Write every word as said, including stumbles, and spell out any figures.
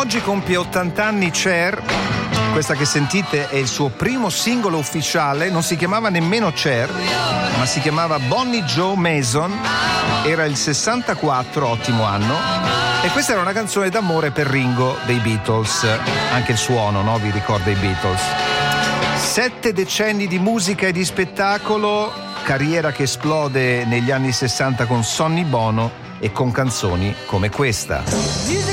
Oggi compie ottanta anni Cher. Questa che sentite è il suo primo singolo ufficiale, non si chiamava nemmeno Cher, ma si chiamava Bonnie Joe Mason, era il sessantaquattro, ottimo anno, e questa era una canzone d'amore per Ringo dei Beatles, anche il suono, no? Vi ricorda i Beatles. Sette decenni di musica e di spettacolo, carriera che esplode negli anni sessanta con Sonny Bono e con canzoni come questa.